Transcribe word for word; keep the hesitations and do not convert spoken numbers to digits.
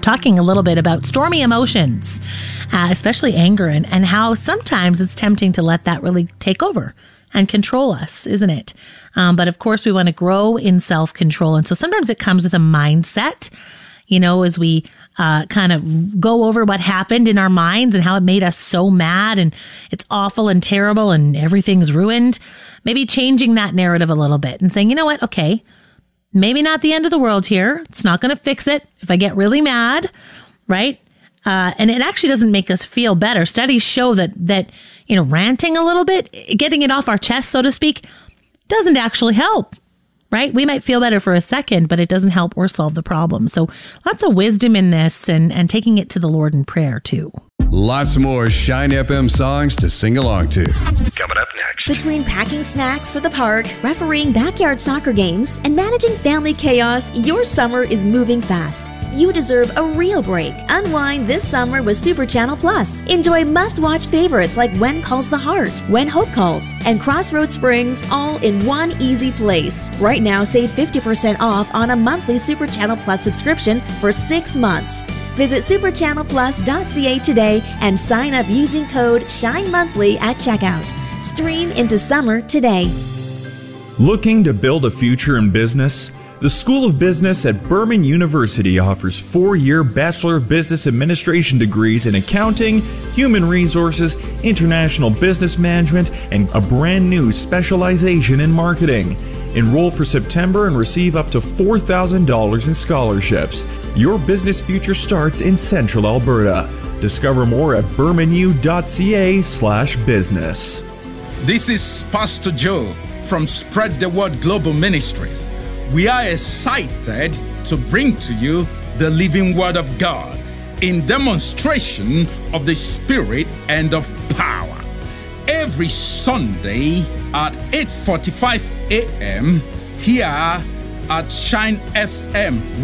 talking a little bit about stormy emotions, uh, especially anger, and, and how sometimes it's tempting to let that really take over and control us, isn't it? Um, but of course, we want to grow in self-control. And so sometimes it comes with a mindset, you know, as we uh, kind of go over what happened in our minds and how it made us so mad and it's awful and terrible and everything's ruined. Maybe changing that narrative a little bit and saying, you know what? Okay, maybe not the end of the world here. It's not going to fix it if I get really mad, right? Uh, and it actually doesn't make us feel better. Studies show that, that, you know, ranting a little bit, getting it off our chest, so to speak, doesn't actually help, right? We might feel better for a second, but it doesn't help or solve the problem. So lots of wisdom in this, and, and taking it to the Lord in prayer too. Lots more Shine F M songs to sing along to. Coming up next. Between packing snacks for the park, refereeing backyard soccer games, and managing family chaos, your summer is moving fast. You deserve a real break. Unwind this summer with Super Channel Plus. Enjoy must-watch favorites like When Calls the Heart, When Hope Calls, and Crossroads Springs, all in one easy place. Right now, save fifty percent off on a monthly Super Channel Plus subscription for six months. Visit super channel plus dot c a today and sign up using code SHINEMONTHLY at checkout. Stream into summer today. Looking to build a future in business? The School of Business at Berman University offers four-year Bachelor of Business Administration degrees in accounting, human resources, international business management, and a brand new specialization in marketing. Enroll for September and receive up to four thousand dollars in scholarships. Your business future starts in Central Alberta. Discover more at bermanu dot c a slash business. This is Pastor Joe from Spread the Word Global Ministries. We are excited to bring to you the living Word of God in demonstration of the Spirit and of power. Every Sunday at eight forty-five a.m. here at Shine F M.